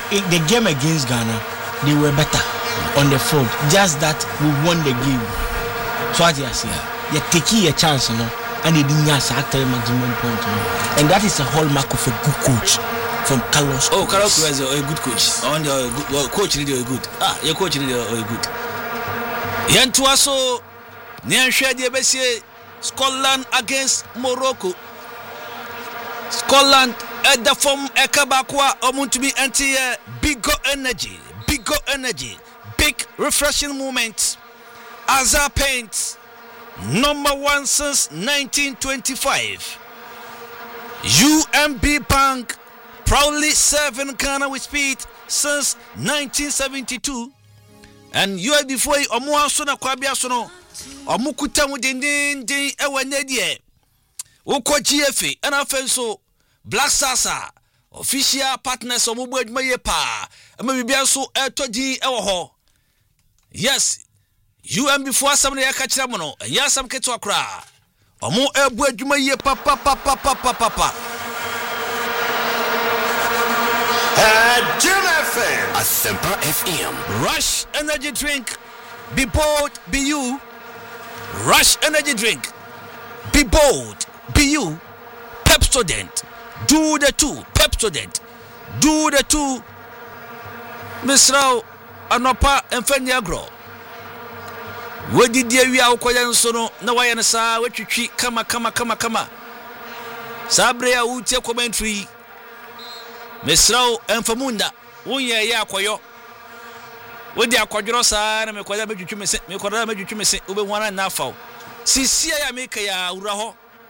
the game against Ghana, they were better on the field. Just that we won the game. So as you say, you take a chance, you know, and they didn't actually maximum point, you know. And that is a hallmark of a good coach from Carlos. Oh, Carlos is a good coach. On the good coach, really good. Your coach really good. Yantuaso, Niansha Diabesie, Scotland against Morocco. Scotland at the form Ekabakwa Omuntumi anti big energy, big refreshing moment. Azar Paints, number 1 since 1925. UMB Bank proudly serving Ghana with speed since 1972. And you had before Omuasona Kwabiasono, Omukuta Mudindin, Ewanedie, Oko GFA, and Offenso, Black Sasa, official partners of Mubed Mayepa, and maybe also Toji Ewaho. Yes, you and before somebody catch Ramono, and yes, some Ketwakra, or more Elbred Maye Papa. Jim FM, Asempa FM. Rush energy drink. Be bold, be you. Rush energy drink. Be bold, be you. Pepsodent. Do the two. Pepsodent. Do the two. Mr. Anopa and Feniagro. Where did you are Koyan Sono? No, I understand what you treat. Kama. Sabrea Utia commentary. Mr. Enfamunda. Unya Yakoyo. When they are quadrosa, and me quadra make you miss Ube one and Nafo. Sisia make a Uraho.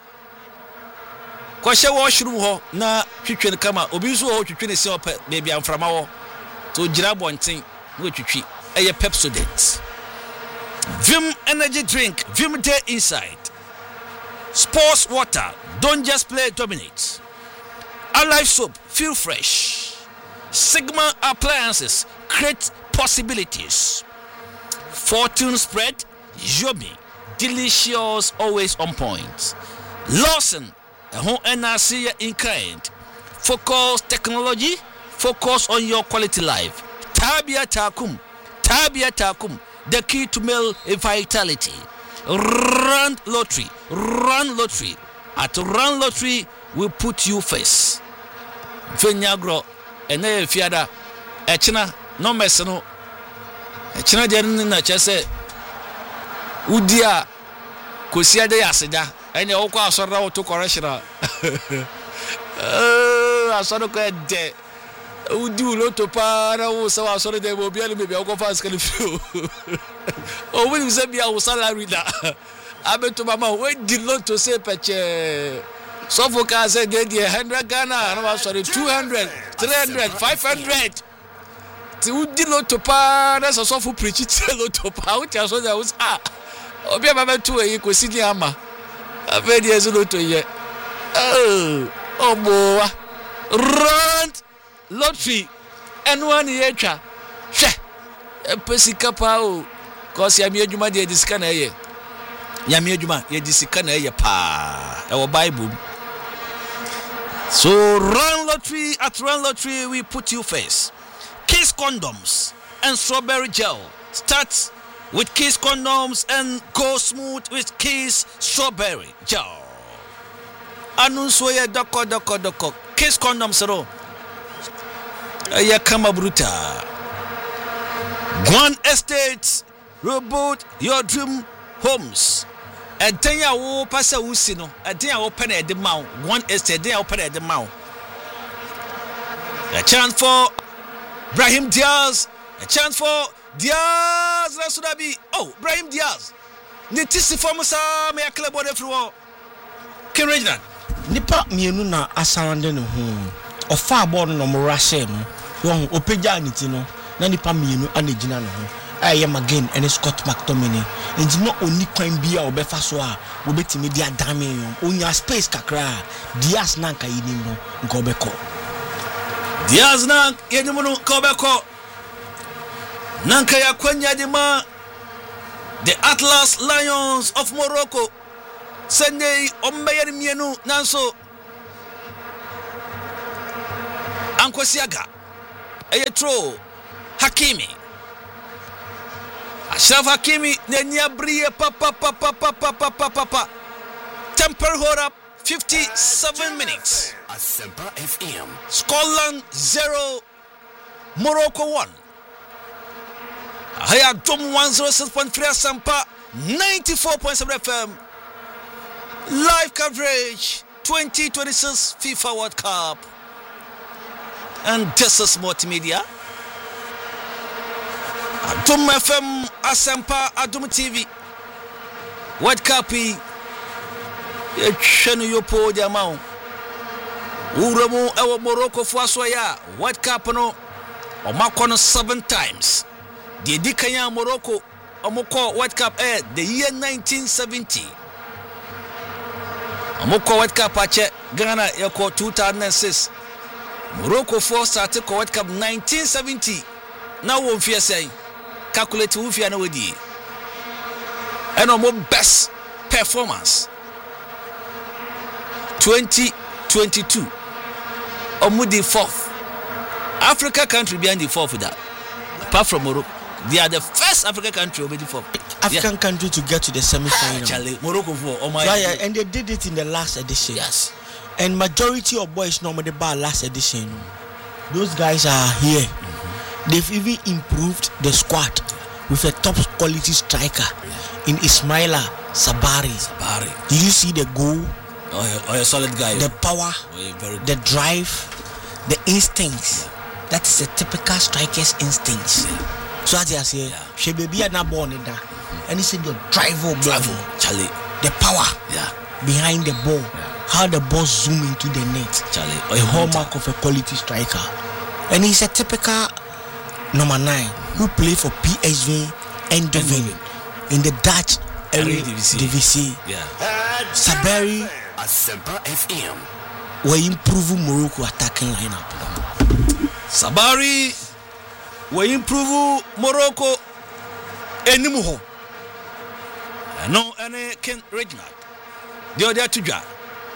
Kwasha washroom ho na twitwe kama obiso ho twitwe ne se opa baby amframawo to gira bonten no twitwe eye Pepsodent. Vim energy drink, Vim day inside. Sports water, don't just play, dominate. Alive soap, feel fresh. Sigma appliances, create possibilities. Fortune spread, yummy, delicious, always on point. Lawson, a home NRC in kind. Focus technology, focus on your quality life. Tabia Takum, the key to male vitality. Run lottery. At Run Lottery, we put you first. Fenyagro, and fiada, Echina, no messano. Echina Janina Chese Udia Kusia de Asida, and your Oka Sora to correctional. I saw the dead. Udu Loto Para, so I saw they will be able to go fast. Oh, will you say me our salary? I bet to Mama, when did Loto say Pache? So for cars said they 100 Ghana, and I was sorry, 200, 300, 500. Udi Loto Pa, that's a soft preach it Loto Pa, which I saw that was Obia Mama 2 a equal city ama. I've heard years Loto yet. Oh, boy. Run lottery and 1 year. She a pussy kapao. Cause Yamia Juma de Discana ye. Yamia Juma, ye Discana ye pa. Our Bible. So Run Lottery, at Run Lottery, we put you first. Kiss condoms and strawberry gel. Start with Kiss condoms and go smooth with Kiss strawberry gel. Anunso ye doko. Kiss condoms ro. Ya kama bruta. Guan Estates, robot your dream homes. And then ya wo pasa usino. And then ya open at the mouth. Guan Estate, then ya open at the mouth. A chance for Brahim Diaz. A chance for Diaz. That's what I be. Oh, Brahim Diaz. Nitisi formusa me a club on everyone. Ken Reginald. Nipa mienu na asawande no ho. Ofa ball no morashe no. Won opeja niti no. Na nipa mienu anegina no ho. I am again and Scott McTominay. And not only kwan bia obefa so a obetimi dia dame yo. Onya space kakra. Diaz na nka yini no nka obeko. Diaz na yeni no nka obeko. Nanka ya kwanya de ma the Atlas Lions of Morocco. Sunday ombeyer mienu nanso Ankosiaga throw. Hakimi. Ashraf Hakimi nenya brie pa. Temper hold up 57 minutes. Asempa FM. Scotland 0, Morocco 1. Haya Dom 106.3 Asempa 94.7 FM. Live coverage 2026 FIFA World Cup. And this is multimedia. Adum FM, Asempa, Adum TV. World Cup Yechenu yopo di amount. Uremu ewo Morocco fuaswaya. World Cup no omakono 7 times. The Dikanya Morocco omoko World Cup the year 1970. Omoko World Cup ache Ghana yako 2006. Morocco first started World Cup 1970. Now won fear say calculate who fear no wedi. And our best performance 2022. Omudi 4th. Africa country behind the 4th with that. Apart from Morocco, they are the first African country over the 4th. African country to get to the semi-final. Morocco 4. Oh my. And they did it in the last edition. Yes. And majority of boys normally buy last edition. Those guys are here. Mm-hmm. They've even improved the squad with a top quality striker in Ismaila Sabari. Did you see the goal? Oh, a solid guy. The power, the drive, the instincts. That is a typical striker's instincts. So as I say, she baby are not born in that. And he said your drive, Charlie. The power behind the ball. How the ball zoom into the net. A hallmark of a quality striker. And he's a typical number 9 who played for PSV Eindhoven in the Dutch Eredivisie. Sabari Asempa FM. will improve Morocco attacking lineup. Sabari will improve Morocco enimuho. No any Ken Reginald. The other two guys.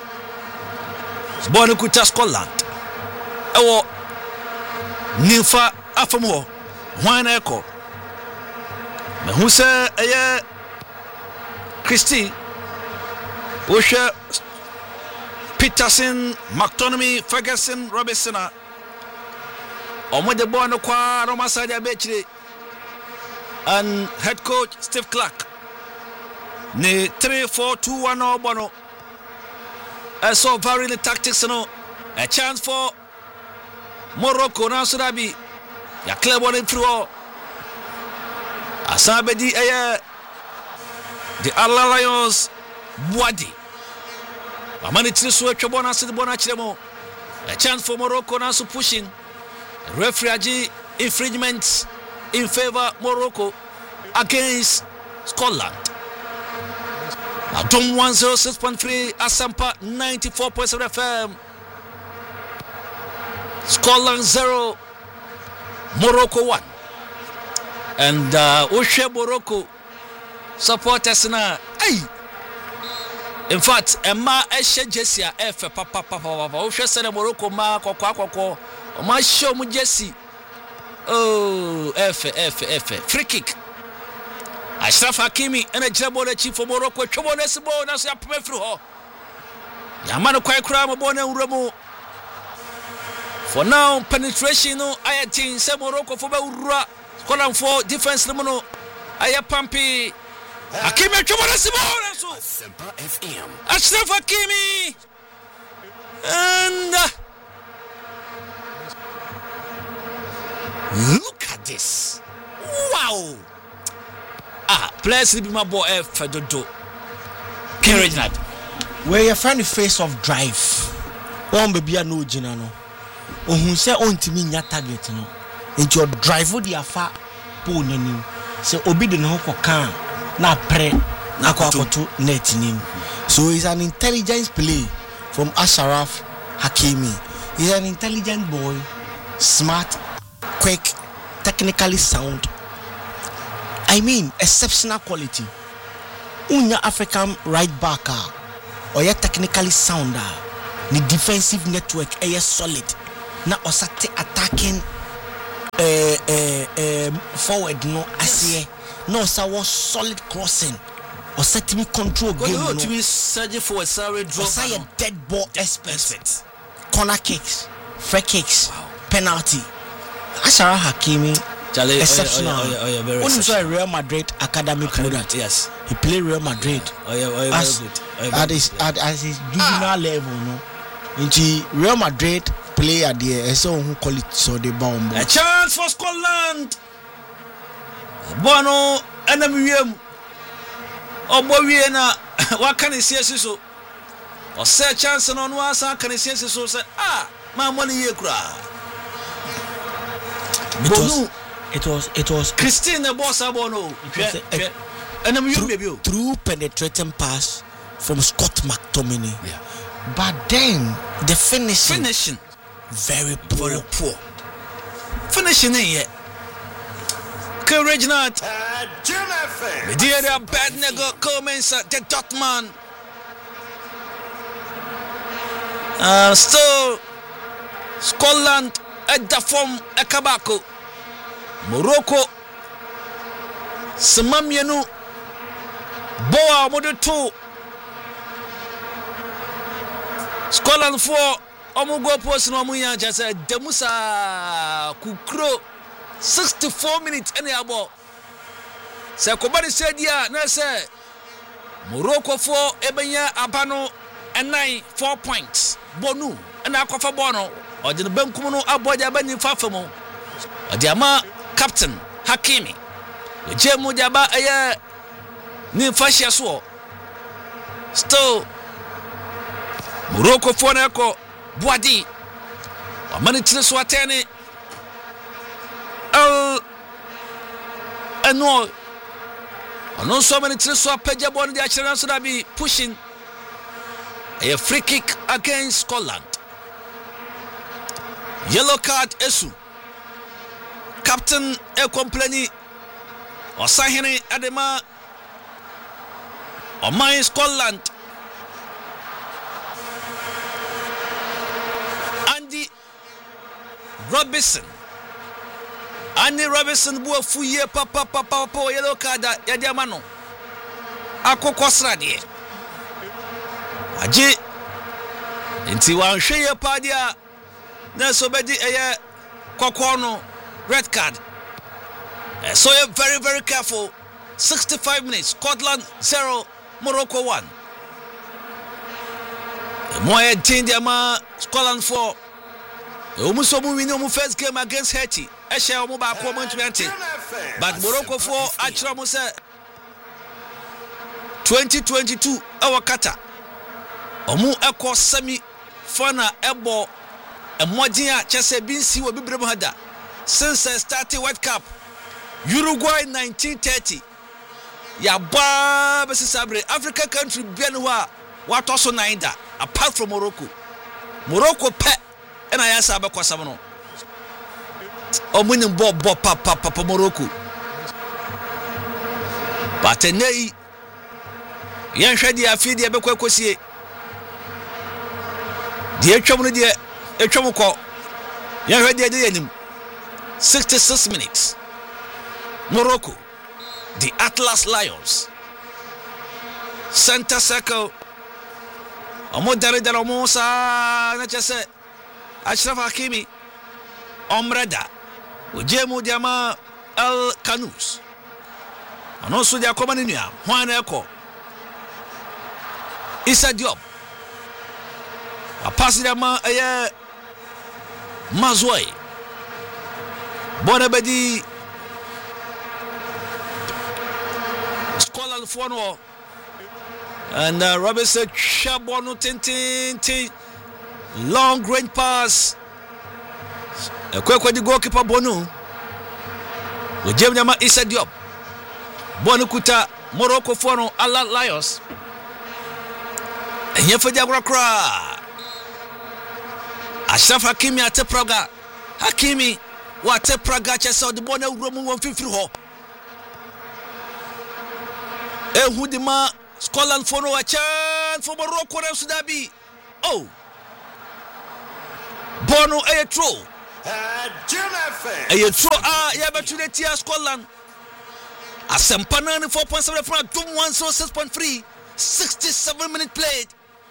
Born in Scotland. Ewo Nifa Afamo. One echo. Me who say Christie. Osha Peterson, McTominay, Ferguson, Robinson. Omo de born kwa Roma Sadia Bechre. And head coach Steve Clark. Ne 3-4-2-1 Bono. I saw varying the tactics, a chance for Morocco now so that be ya clear one through Asabedi the Allah Lions Boadi Amani Trisu Chobona City Bonachemo. A chance for Morocco now so pushing referee infringements in favor Morocco against Scotland. Adom 106.3 Asempa 94.7 FM. Scotland 0, Morocco 1. And Oshe Morocco supporters now. Hey! In fact, Emma Eshe Jessia F papa Oshe Sene Morocco ma kwa ma show mu Jessie. Oh, F free kick. Ashraf Hakimi and a Jabona chief for Morocco. Chobona Sibo, that's a pay through her. Yamano quite cram upon a Remo. For now, penetration, no, I think some Morocco for Baura. Scotland for defense, Lemono. I Pampi. Hakimi, Chobona Sibo. Asempa FM. Ashraf Hakimi. And look at this. Wow. Players be my boy Fedodo. Courage not. Where you find the face of drive. One baby a no jinano. Who say on to me nya target no. Into your drive with the far pull name. Say obi the no can na pre na kwakoto net nim. So it's an intelligence play from Ashraf Hakimi. He's an intelligent boy, smart, quick, technically sound. I mean, exceptional quality. Unya African right backer or ya technically sounder. The defensive network is solid. Na osate attacking forward no asie no sa was solid crossing or set me control game no to be surging forward sorry draw say a dead ball expert corner kicks free kicks penalty Ashraf Hakimi exceptional. When you saw Real Madrid academy product, yes, he played Real Madrid at his juvenile level, no. Into Real Madrid play at the so who call it so the bomb. A chance for Scotland. Bono enemy Obowiena. What can he say so? Or say chance on one side can he say so? Say my money here cry. It was Christina Bossa Bono through penetrating pass from Scott McTominay. Yeah. But then the finishing very poor. Finishing in yet. Reginald Dear bad nigga comments at the Dortmund. Still Scotland at the form a Kabako. Morocco Samamienu Boa Modu 2 Scotland 4 Omugo post no muya just Demusa Kukro 64 minutes any abo say Kobani said ya na say Morocco 4 ebenya abano and 9 4 points bonu and akwafa bono or the benkum no aboja bani fafamo Odiama Captain Hakimi Jemu Jaba aya ni fashion so still Morocco for Neko Boadi Amani Tiliso Atene and no so many Tiliso Peja Bon the Achran so that be pushing a free kick against Scotland. Yellow card Esu Captain complaining or Sahini Adema or my Scotland. Andy Robinson bua fuye papa yellow card ya diamano akoko srade aje enti wan hwe pa dia na so bedi eye kokono red card. So you're very, very careful. 65 minutes. Scotland 0, Morocco 1. Moya Tindiama, Scotland 4. Umusomu win your first game against Haiti. Esha Omuba 20. But Morocco 4, Achramuse 2022, our kata. Omu Eko Semi Fana Ebo, and Modia Chase Binsi will be Bremhada. Since I started World Cup, Uruguay 1930. Ya ba Sabre African country Benua what also naida apart from Morocco. Morocco pe and I answer about Kwasamano. Omunim Bob Papa Morocco. But nay Yan Shadi Afidi Abekosie. Dear Chamuni dear Echamuko. Yan Ready 66 minutes. Morocco, the Atlas Lions. Center circle. Omodari de Romosa, Nachase, Ashraf Hakimi, Omreda, Ujemu Diama El Kanous. And also their common Juan Eko, Issa Diop. A pass Diama Mazway, Bonabedi. Scotland 4-0 and Robinson Shabono Tintin long range pass. A quick with the goalkeeper Bonu. With Jemma Issa Diop. Bonukuta Morocco 4-0 Atlas Lions. And here for the Agrakra. Ashraf Hakimi at Praga. Hakimi what Praga chesa the Bono Roman 150. Ehudima Scotland for a chance for Morocco Sudabi. Oh, Bono a throw. Jim FM. ɛyɛ turo a yɛbɛto no atia Scotland Asempa 94.7 from Doom 106.3 67-minute played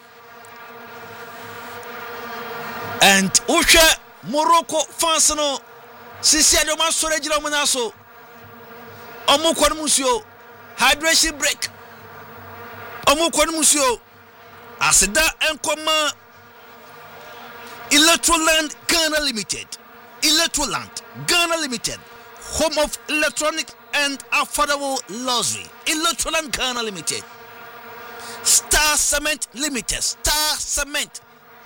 and Usha Morocco fans no sisi adoma sore gira mo na so omo kwon musuo hydration break omo kwon musuo aseda enkoma Electroland Ghana Limited home of electronic and affordable luxury. Electroland Ghana Limited, Star Cement Limited, Star Cement.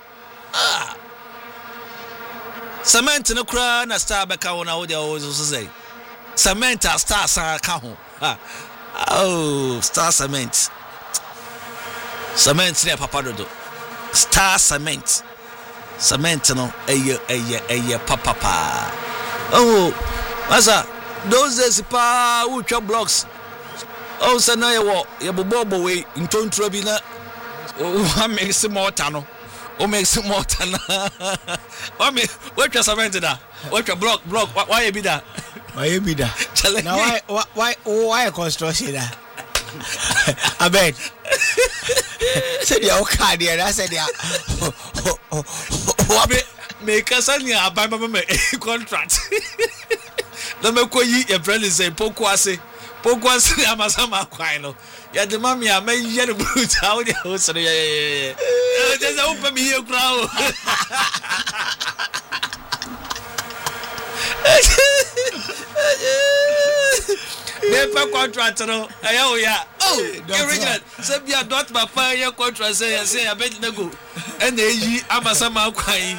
Cement no cry na Star beka wona wo dey always say. Cement a Star san ka ho. Oh, Star Cement. Cement ne papa dodo. Star Cement. Cement no eye papa. Oh, asa those days pa utwa blocks. Oh, say na ye bobo we ntontro bi na o mix mortar no. O mix mortar na. O me watwa cement da. Watwa block why be that? Why be that? Now why construction da? I bet. Said the okay there. I said yeah. Make us a contract. Let me call you a friend say Pokwase Amasama Quino. Yeah, the mammy, I may yet a brute. How the host? Yeah. Just open me here, crowd. Never contract, no. Oh, yeah. Oh, original. Sabia dot my fire contract say I bet no go. And they Amasama Quine.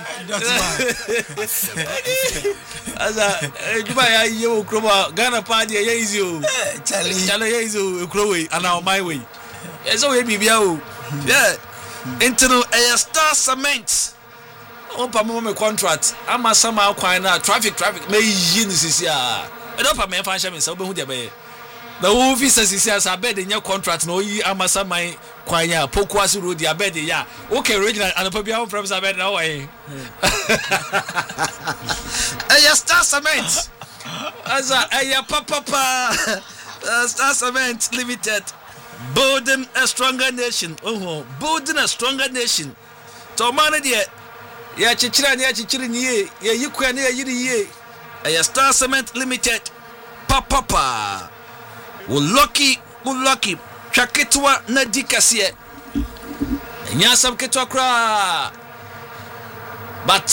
As a Dubai, you crowd, Ghana party, yes, you. Charlie, yes, you crow, and now my way. It's all baby. Yeah. Internal air Star Cement. Oh, Pamoma contract. Amasama Quine, traffic. May yin this year. I don't have my function, so who they be. The officer says, I bet in your contract, no, ye amasa my quina, Pokwasi road, ya bed, ya. Okay, original, and a popular from Sabet, no way. Star Cement. As a papa, Star Cement Limited. Building a stronger nation. Oh, building a stronger nation. So, man, dear, ya chichiran, ye, you can hear ye. Star Cement Limited, papa. We lucky. Chaketwa na dikasie. Nyasam ketwa kra. But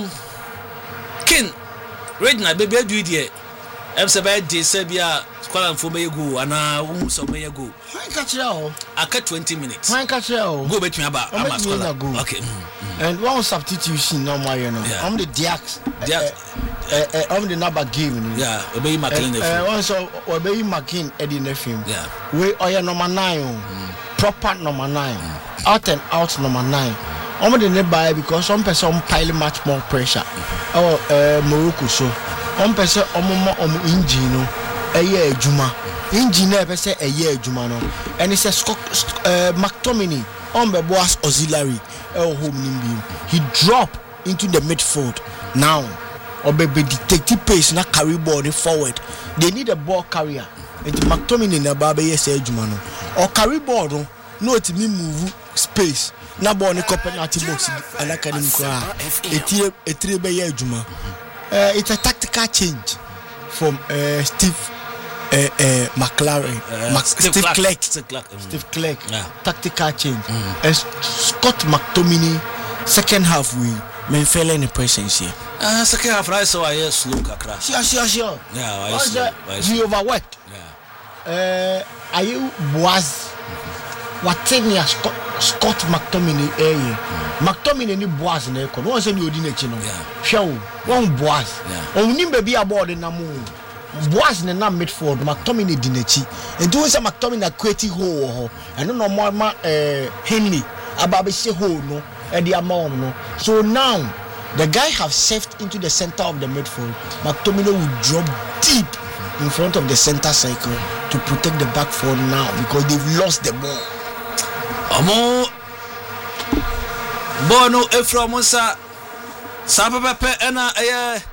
kin Regina baby do it. Em se ba dey say bia kwala mfo be go ana wo so be go. Why catch you? Aka 20 minutes. Why catch you? Go between about am okay. And one substitution no more you know. I'm the Diax. I'm the number game. Yeah, obey McLean. Also obey McLean Eddie Nefim. Yeah. We are number 9. Proper number 9. Out and out number 9. I'm the nearby because some person pile much more pressure. Morocco so. One person engine juma. Engineer person juma no. And it's a McTominay on the boss auxiliary home nimbi. He drop into the midfield now. Or baby detective pace na carry ball forward. They need a ball carrier. And McTominay na baba say juma no. Or carry ball no it me move space. Na ball ni penalty box and academy kwa. Etire be ye juma. It's a tactical change from Steve McLaren, Steve Clark. Tactical change. Scott McTominay second half we men fell in the presence here. Second half I saw I slow kakra. Sure. Yeah, I slow. You overworked. Yeah. Are you Boaz? What near Scott McTominay area? McTominay ni Boaz na ekọ. Wọ́n say ni odi na chi no. Hwe wo. Wọ́n Boaz. Oni baby aboard na mo. Boaz na midfield McTominay di na chi. And do say McTominay create hole ho. And no more Henley ababe she hole no. E di amount no. So now the guy have saved into the center of the midfield. McTominay will drop deep in front of the center circle to protect the back four now because they've lost the ball. Amo Bono Efra Musa Sabape ena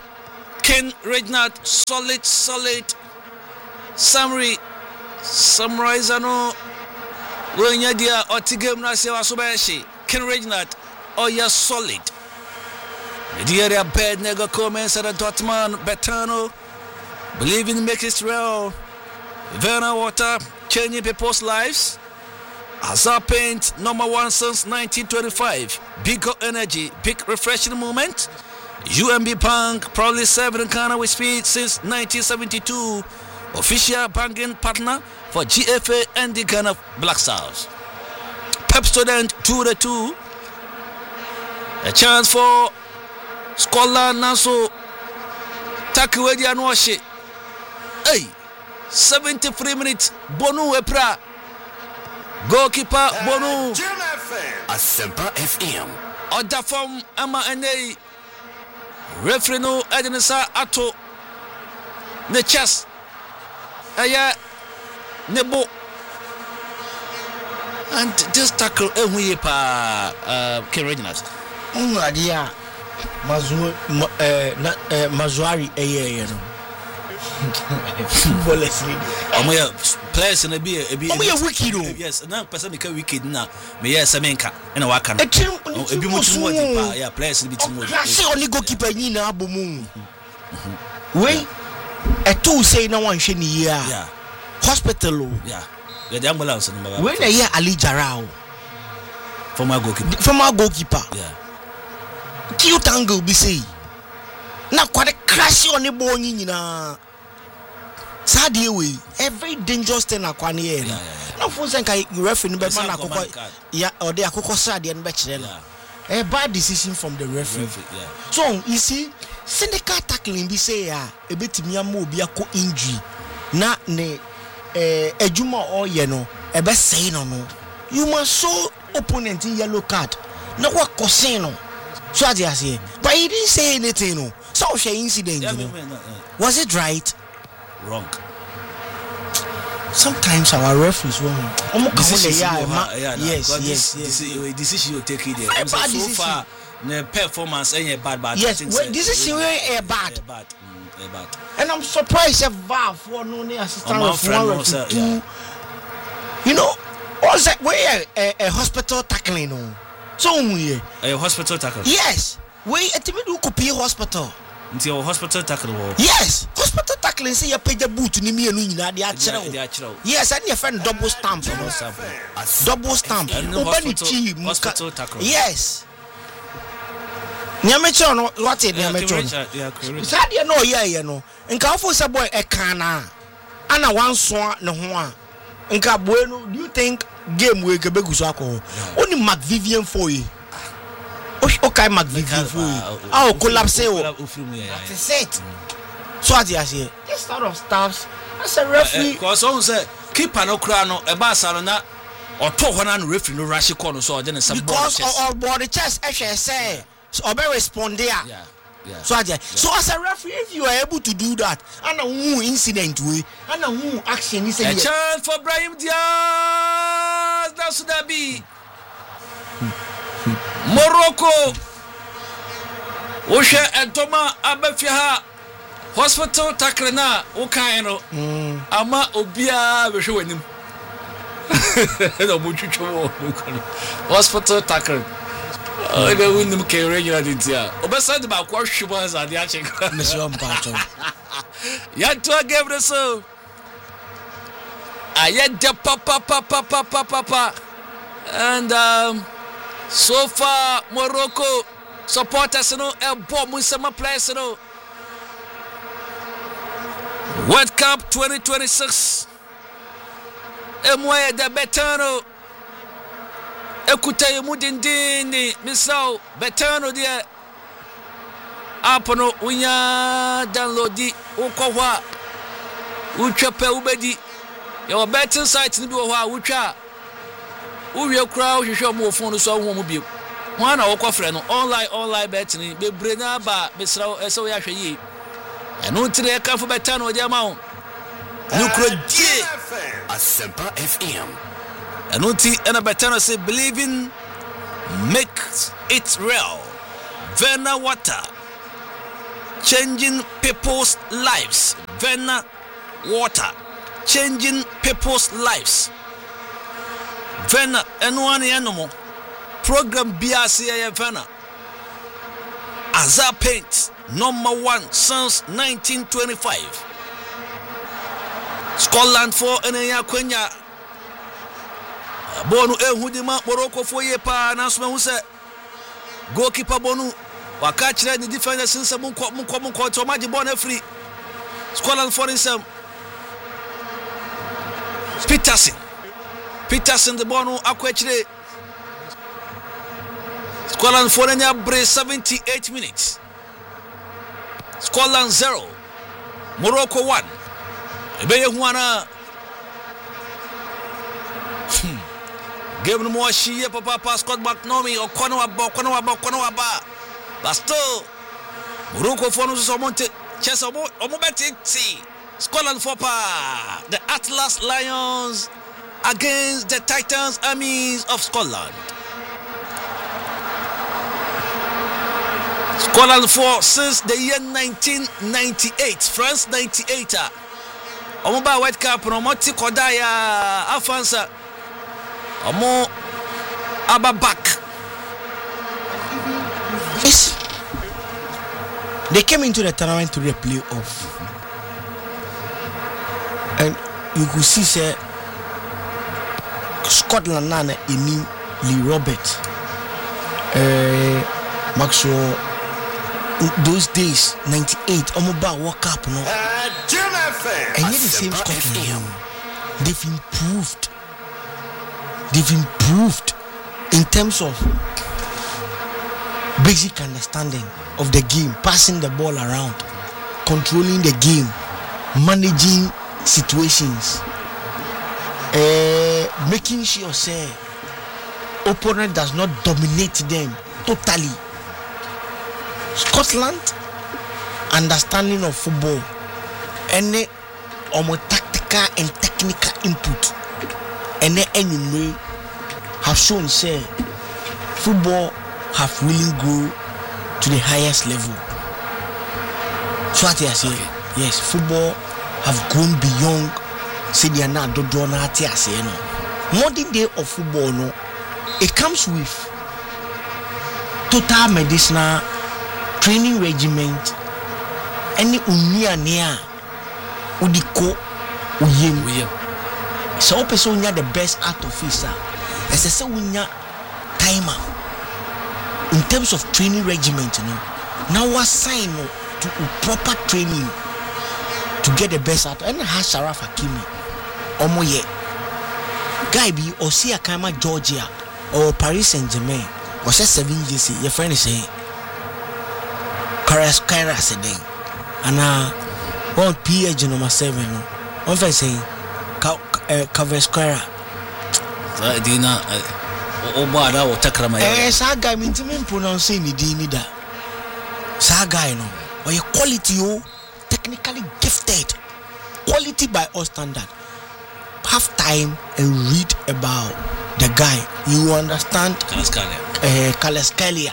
Ken Reginald, solid summary. Summarize no. When you dear or Tigam Nasi Wasubashi, Ken Reginald, oh you're solid. The dear bad nigga comments at Dortmund, Betano, believe in make it real. Werner Water, changing people's lives. Azar Paint, #1 since 1925. Big energy, big refreshing moment. UMB Bank, proudly serving Ghana with speed since 1972. Official banking partner for GFA and the Ghana Black Stars. Pepsodent 2-2. A chance for Scotland Naso Takwedi and Washi. Hey, 73 minutes. Bonu Epra. Goalkeeper Bonu. Asempa FM. Order from Ama Ene. Referee no Edinesa Ato. Ne chest. Aya Nebo. And this tackle we pa Ken Reginald. Adia Mazuari no. Footballers Omoya players in a be wicked. Yes, now person make wicked na me yes Semenka na waka no. Ebi mo tun wodi pa yeah players be tun wodi. Say only goalkeeper nyina abomu. We a two say na wan hwe ni here. Yeah. Hospital. Yeah. The ambulance no baba. When na here Ali Jarao. Former goalkeeper. Yeah. Kill tangle be say. Na kwade crash on the ball nyina. Sadie we every dangerous thing akwane here. Na fun say kai referee no be man akoko. Yeah, or the akoko sadie no be kire no. A bad decision from the referee. Yeah. So you see, syndicate tackling be say a betimi am obi akọ injury na ne ejuma oye no e be say no. You must show opponent in yellow card. Na what kosin no. So as you say, but he didn't say anything no. So she incident you know. Was it right? Wrong. Sometimes our referees wrong. Yes. Decision you take it there. So far, the performance ain't bad. Yes, this is really bad. And I'm surprised if VAR for no assistant referee. You know, also we a hospital tackling no. So we a hospital tackle. Yes, we a team do copy hospital. Until hospital tackle. Yes, hospital tackling say you pay the boot ni me anu nyina de achiro. Yes, and your friend double stamp. Double stamp. Hospital tackle. Yes. Nyamecho no what e nyamecho. Sad ye no ye no. Nka ofo say boy e kan na. Ana wanso ne ho a. Nka boy no, do you think game we ke beguso akọ? Oni McVivian for you. Okay, McVivian for you. Oh, collapse. That is it. So as you say, this sort of stuff as a referee. Because on say keeper no kra no e ba saro na oto ho na referee no rush corner so dey some because all body chest say so be respond there. Yeah. So as a referee, if you are able to do that, and a incident way, and a action is a chance for Brahim Diaz. That should be Morocco. Osha and Toma Abefia hospital tackle na Okaino. Ama Obia we show him. No mucho hospital tackle. I don't win them regular India. Obeside about question was at the Aching. Yatua gave the so. I had the papa. And so far, Morocco supporters no a bomb with some players no. World Cup 2026. Emwe de Betano. Ekuta yemu dindini misao Betano dia apono unya downloadi ukwa utwape ubedi your betting site ni bi wo ha utwa uwie kura uhwehwe mo phone so ho mo bi ho na wokwa frɛ no online betting bebre na ba besra ese wo ya hwɛ yi eno tire ka fo Betano dia ma ho nukro die Asempa FM. And Betano say believing makes it real. Werner Water changing people's lives. Vena Water, changing people's lives. Vena Enuani Anomo program BRCA Vena Azar Paint #1 since 1925. Scotland for Enea Quenya Bonu Ehudima Morocco for Yepa announcement who said goalkeeper Bonu Wakachre the defender since Munko Tomaji Bon free. Scotland for himself. Peterson the Bonu Akwechre. Scotland for Enya Bray 78 minutes. Scotland 0. Morocco 1. Ebeye Huana. Game no more she papa Scott McNomi or Konoaba. But still Morocco for no Somonte Chess Omobeti. Scotland for the Atlas Lions against the Titans armies of Scotland. Scotland for since the year 1998, France 98. Omoba White Cup no Moti Kodaya Afansa. Omo Ababak. Yes. They came into the tournament to the playoff. And you could see say Scotland nana in Lee Robert Maxwell those days 98 Omoba World Cup no and yet the same Scotland they've improved in terms of basic understanding of the game, passing the ball around, controlling the game, managing situations, making sure say opponent does not dominate them totally. Scotland understanding of football, any tactical and technical input, and any have shown say football have really grown to the highest level. So what I say, yes, football have grown beyond say they are not dodona say no. Modern day of football no, it comes with total medicinal training regiment. Any unia nea udiko uyem. So person the best art officer. As I say unya timer. In terms of training regiment, now we sign to proper training to get the best out. And has Sharaf Hakimi, Omoye, guy be or see a Kama Georgia or Paris Saint-Germain or say 7 years. Your friend is saying, Kaira said, and one PH number 7. One friend saying, Kavesquara. Dina. Obada or Takrama. Saga means to pronounce any dinida. Saga, no, or your quality, technically gifted, quality by all standard. Have time and read about the guy. You understand? Kalaskalia.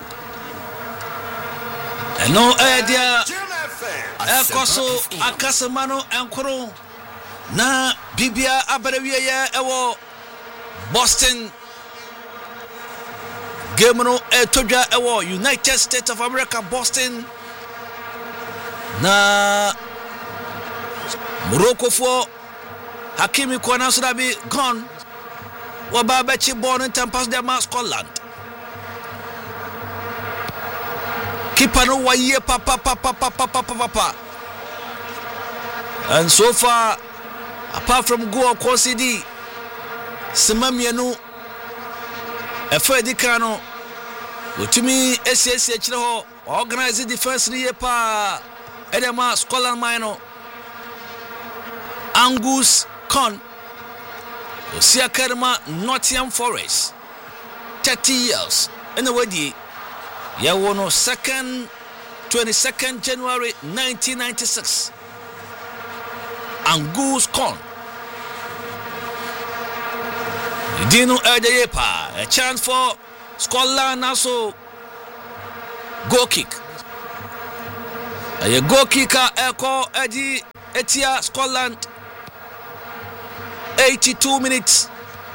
No idea. Ekoso Akasamano and Koro. Na Bibia Abrevia Ewo Boston. Gemino Toja Ewo United States of America Boston na Morocco for Hakimi Kwana Sudabi gone Wababechi born in Tempas de Scotland Kipano Waye papa and so far apart from Goa Kosidi Simamianu Efedi Kano Utumi SSH ho organize defense ni pa Edema Scotland Mino Angus Con Osia Kerma Nottingham Forest 30 years anyway di ya wono 22nd January 1996 Angus Con Dino Edeyepa, a chance for Scotland also goal kick. A goal kicker Eko Eddie Etia Scotland. 82 minutes.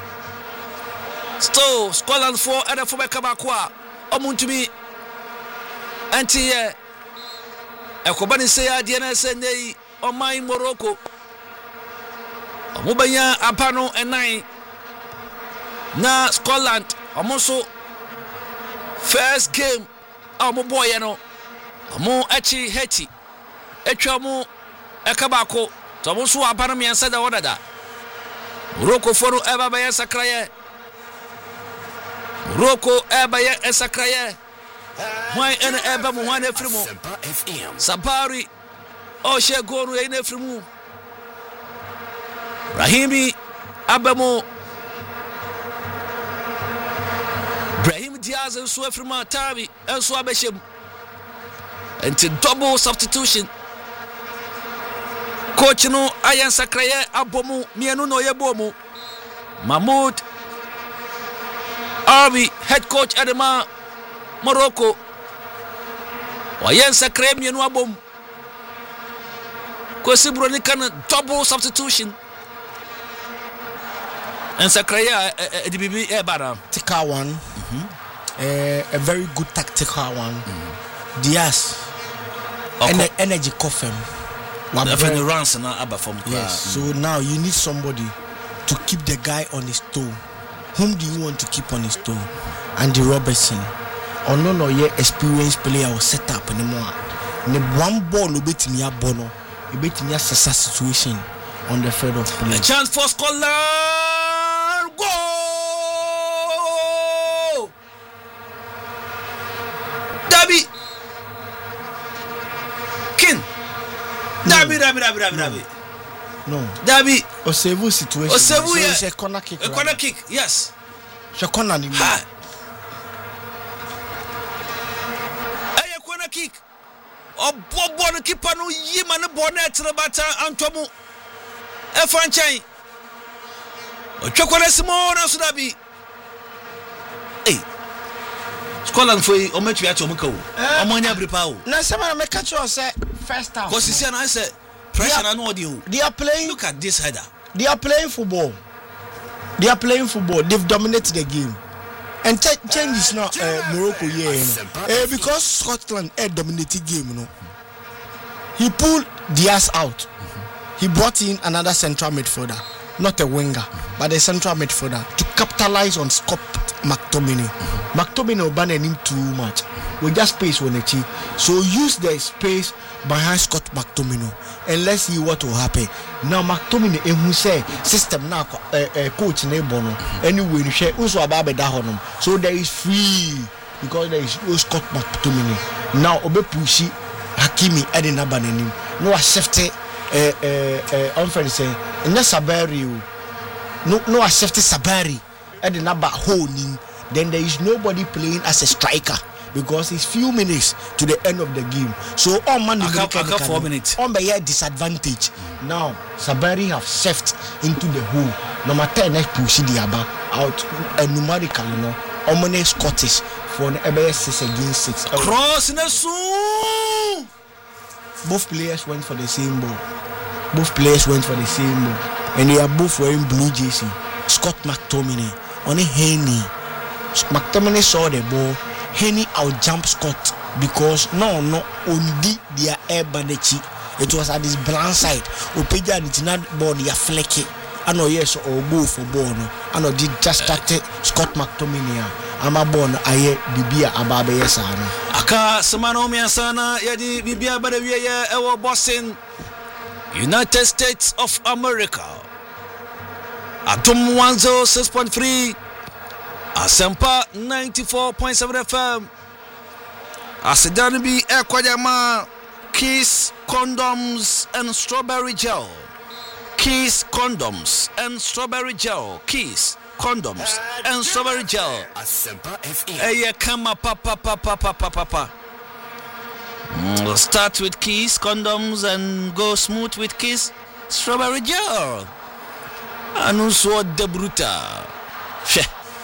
Still Scotland 4 and for Kabakwa. Omuntumi. Anti Ekobani say Diana Sendei on my Morocco. Omubanya Apano and 9. Na Scotland Omoso first game Omoboyano. Omo Echi Heti. Echamu Ekabako. Tomosu Apano mi answer the order that. Morocco for Eba Baya Sakraye. Morocco Eba Sakraye. Why and Eba Muane Frimo Sabari Oshe Gonu Ene Frimu Rahimi Abamo Brahim Diaz and Swefrima Tavi and Swabeshim. Until double substitution. Coach no Ayan Sakraye Abomu Mianu no Yebomu Mahmoud Arby head coach Adema Morocco Ayan Sakraye Mianu Abom Kosi Broni can double substitution and Sakraye DBB Ebara tactical one. A very good tactical one. Diaz and energy coffin. Definitely runs and Abba from yes. So now you need somebody to keep the guy on his toe. Whom do you want to keep on his toe? Andy Robertson. Or no, yeah, experienced player will set up anymore. The one ball will be to me a bono. You bet me a situation on the field of play. A chance for Scotland. Go! Dabi. King. Dabi. No. Dabi. Osevu situation. Osevu, yeah. It's a corner kick. A corner kick, yes. It's a corner kick. A corner kick. Oh, Bobo, keeper no Yiman bonnet to the batter Antomu. A franchise. Chocolate Simone Sudabi. Hey. Scotland for Ometria Tomuko. Omonia Bripao. Now, someone make a choice first half. Because you I said, pressure and audio. They are playing. Look at this header. They are playing football. They've dominated the game. And change is not Morocco here, because Scotland dominated game, you know. He pulled Diaz out. He brought in another central midfielder, not a winger, but a central midfielder to capitalize on Scott McTominay. McTominay will ban him too much. We just space when it. So use the space behind Scott McTominay and let's see what will happen. Now McTominay who say system now coach Nebono anyway you share also about that. So there is free because there is no Scott McTominay. Now obe pushi Hakimi Edina Banenim. No safety unfair say Sabari. No safety Sabari Edina ba holding. Then there is nobody playing as a striker. Because it's few minutes to the end of the game. So all man 4 minutes. On by a disadvantage. Now Sabari have shift into the hole. Number 10 next push the aba out numerically no. Omane Scottish for the ABS 6 against 6. Cross in the soon. Both players went for the same ball. And they are both wearing blue jersey. Scott McTominay on a Henny. McTominay saw the ball. Henny out jump Scott because no only their air bandachi. It was at this blind side. Opeja did not ball the flecky. I know yes or go for ball. I know did just started Scott McTominay. I'm a born aye bibia ababe yesano. Aka samano miasana yadi bibia badawiya ewo Boston United States of America. Atom 106.3 Asempa 94.7 FM. Asidani bi Ekwajama Kiss Condoms and Strawberry Gel. Kiss Condoms and Strawberry Gel. Kiss Condoms and Strawberry Gel. Asempa FM. Eye kama papa. Start with Kiss Condoms and go smooth with Kiss Strawberry Gel. Anunso de bruta.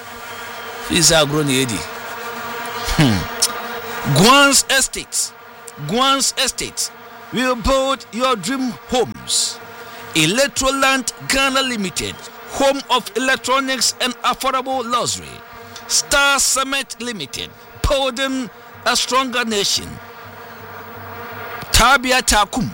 Fisa Groni Eddie. Guan's Estates Guan's Estate will build your dream homes. Electroland Ghana Limited, home of electronics and affordable luxury. Star Summit Limited, building a stronger nation. Tabia Takum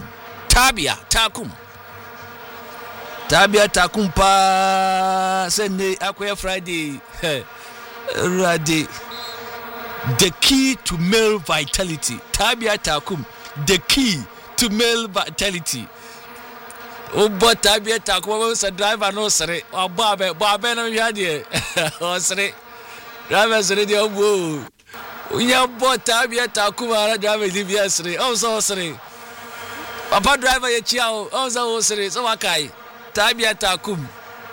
pa Sunday Aqua Friday. Ready. The key to male vitality. Tabia Takum, the key to male vitality. Oh, but Tabia Takum was a driver, no, sorry. Oh, Bobby, no, you had it. Oh, sorry. Driver's ready. Oh, whoa. We have bought Tabia Takuma, driver, live yesterday. Oh, so sorry. Papa driver, a child. Oh, so sorry. So, okay. Tabia Takum.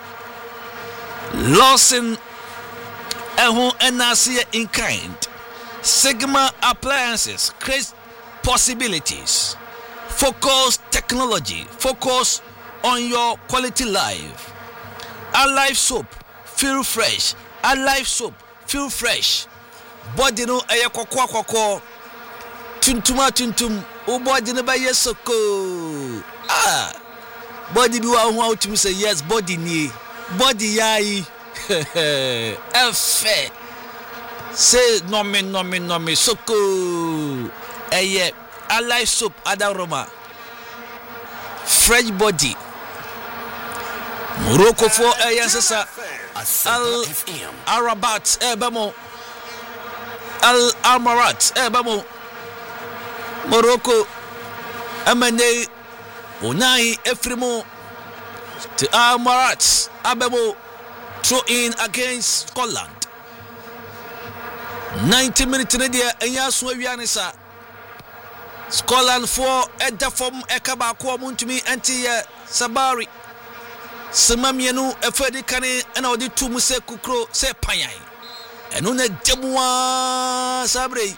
Lawson, Ehu, and Nasia in kind. Sigma Appliances create possibilities. Focus technology. Focus on your quality life. Alive soap, feel fresh. Alive soap, feel fresh. Body no eye kwakwa. Tuntum. O body no ba yesoko. Body bi wa ho out to say yes. Body ni. Body yai. Efe. Say no me soko. Eye alive soap adaroma. Fresh body. Morocco for sasa. Al Arabat bamo. Al Amarat bamo. Morocco amane Unai Efrimo to Amarat abemo throw in against Scotland. 90 minutes in the Enyasu Wianisa. Scotland for Edda from Ekaba Muntumi anti Sabari. Samamianu Efedi Kane and Odi Tumuse Kukro se Payai. And Une Demua Sabre.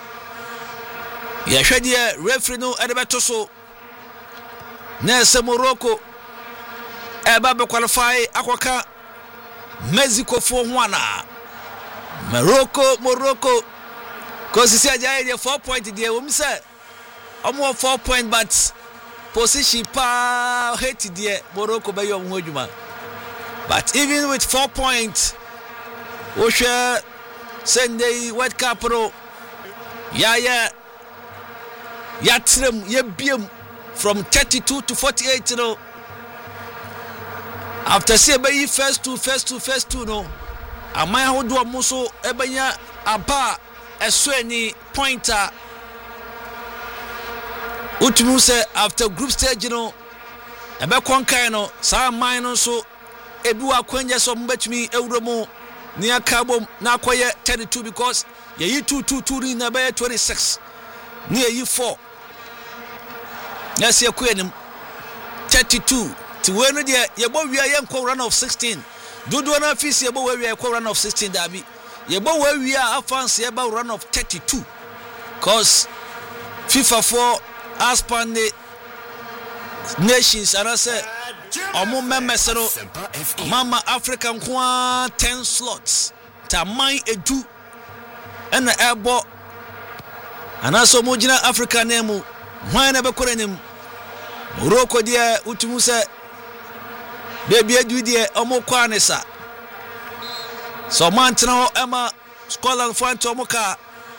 Yashadia referee no Edebetoso. Nese Morocco. Ebabe qualify Akwaka. Mexico for Juana. Morocco. Because you see, I 4 point there. We say, I'm 4 point, but position pa hate there. Morocco by your Mojuma. But even with 4 points, we shall send the World Cup pro. Yatrim Yebium from 32 to 48, you know. After say by first two, no. Amaya ho do amuso ebanya aba esweni pointer. Utumu say after group stage, you know. Ebe konkan no sa man no so ebi wa kwanya so mbetumi ewromo ni akabom na akoye 32 because ye yi 2 na be 26. Ni ye 4. Yes, ye kwenim 32 to when the yebo wi aye nko run of 16. Dodo na fisi yebo we nko run of 16 dabi. Yebo we wi afans yebo run of 32. Cause FIFA 4 aspan the nations and I say omo members no mama African kwa 10 slots. Tamai edu and the airbo and also mojina Africa name why na be korenim Morocco dia utumu se baby edu dia omo kwa ne sa so man tena ema Scotland fanto omo ka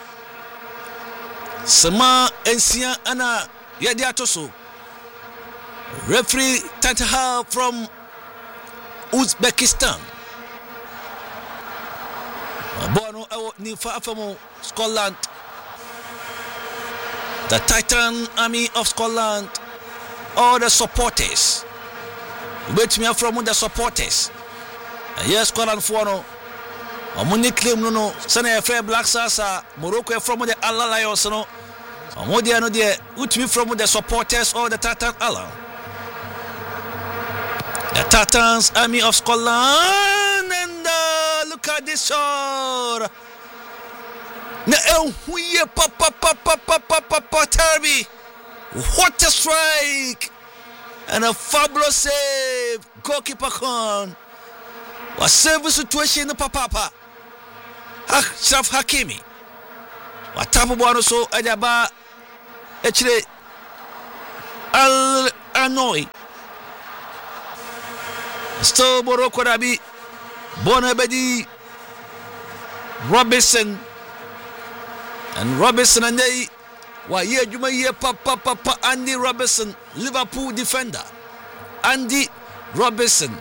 sama ensia ana yedi atoso referee Tantaha from Uzbekistan bono ni fa afamo Scotland. The Titan Army of Scotland, all the supporters. Wait me from the supporters. Yes, Scotland for no. Omuni claim no. Sana fair Black Sasa. Morocco from the Allah Lions no. Omodia no there. Wait me from the supporters or the Titan Allah. The Titans Army of Scotland and look at this shot. Na huye papa Terry. What a strike and a fabulous save. Goalkeeper Khan was save situation in papa Ashraf Hakimi. Watapu bwana so ajaba echire Al Anoy. Still Morocco Dabi. Bonabedi Robinson. And Robinson and they were here Juma year Papa Andy Robinson, Liverpool defender. Andy Robinson.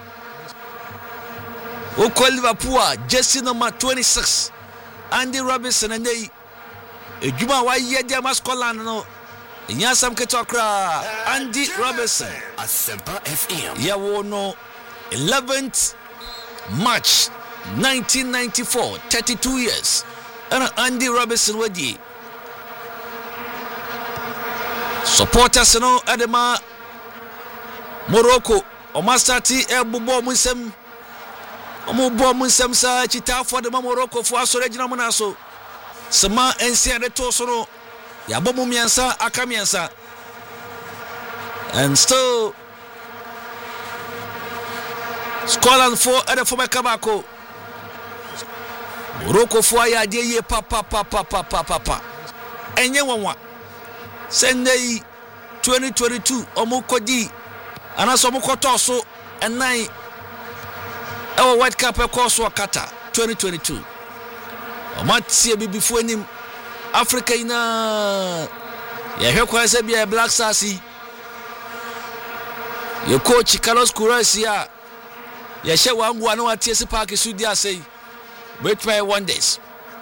Oko Liverpool, jersey number 26. Andy Robinson and they Juma wa year Diama Scotland no. Inyasam Ketokra Andy Robinson. Asempa FM. Yawo no 11th March 1994, 32 years. And Andy Robinson wadi. Supporters no adema Morocco omastati ebubo munsem omubo munsem sa chita for the Morocco for asore gina mo na so sema ensia de to so no yabo mu miensa aka miensa and still Scotland for the former Kabako Morocco for ya de ye papa enye wanwa Sunday 2022 omukodi anaso omukoto so enai ewo World Cup course Qatar 2022 omatie bibifo anim Africa ina ya hwekwa se bia Black Stars ye coach Carlos Queiroz ya she wangu anu atie se park sudi asei wait for wonders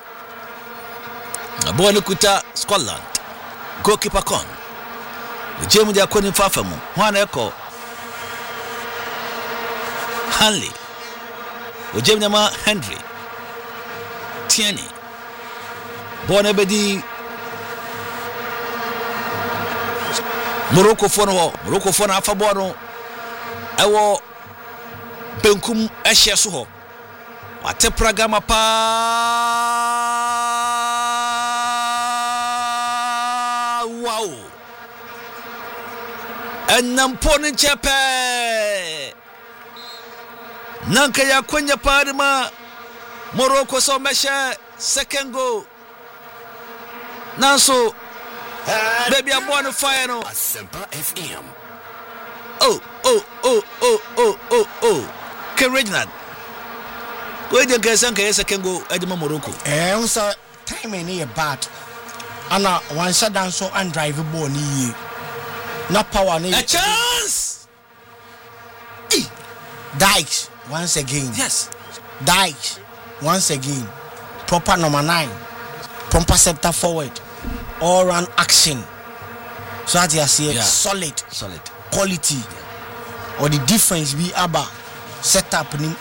abone kuta Scotland goalkeeper con Jemu dia koni fafamu hwana eko Hanley Jemu nyama Henry Tierney Bona bedi Morocco fono afa bono ewo benkum ehye so ho wate programa pa wow ennamponi chepe nanka ya kwenya parima Morocco so mesha second goal nanso baby I'm on fire no Asempa FM. oh Ken Reginald we dey get second goal edema Morocco unsa time any bad ana one shot down so and drive ball ni na power ni a chance Dykes once again. Yes, Dykes once again. Proper number 9, proper center forward, all round action. So that you see solid quality. Or the difference be about set up in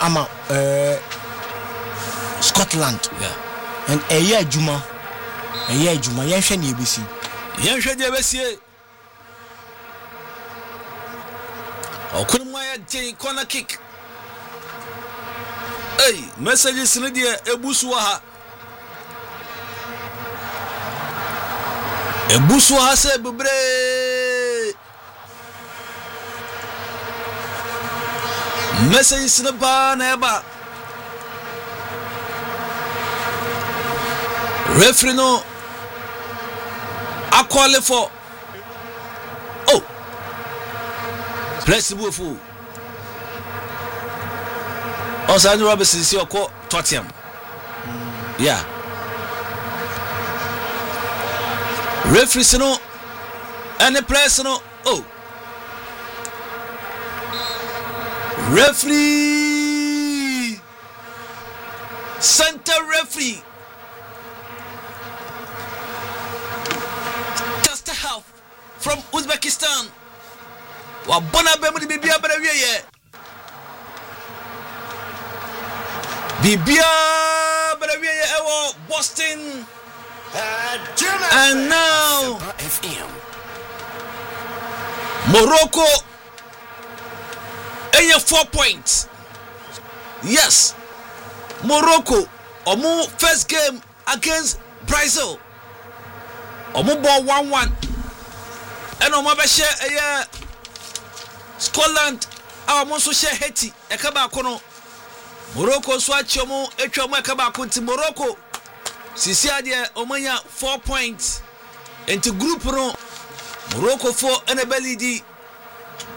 Scotland. Yeah. And a year Juma, Yanshan ABC. Oh, couldn't my corner kick? Hey, messages in the Ebuswaha. Ebuswaha said, Bubre. Messages in the bar, never. Referee no. I call it for. Oh. Flexible fool. Also, Andy Robinson is your call Tottenham. Yeah. Referee no. And the players no. Oh. Referee. Center referee. Just a half from Uzbekistan. Wa bona bemu bibia bana wie ye. Bibia bana wie ye ewo Boston. And now FM. Morocco enya 4 points. Yes. Morocco omu first game against Brazil. Omu ball 1-1. And omu be share Scotland our monso share Haiti ekaba kono Morocco so achomo etwamu ekaba konti Morocco sisi ade omanya 4 points into group no Morocco for and a belly D